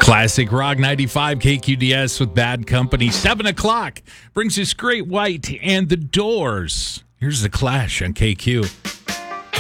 Classic Rock 95 KQDS with Bad Company. 7 o'clock brings us Great White and the Doors. Here's The Clash on KQ.